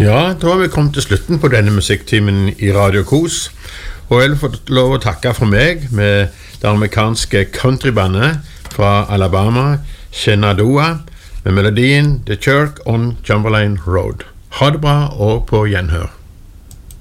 Ja, da har vi kommet til slutten på denne musikktimen i Radio Kos, og jeg vil få lov å takke for meg med det amerikanske countrybandet fra Alabama, Shenandoah, med melodien The Church on Chamberlain Road. Ha det bra og på gjenhør.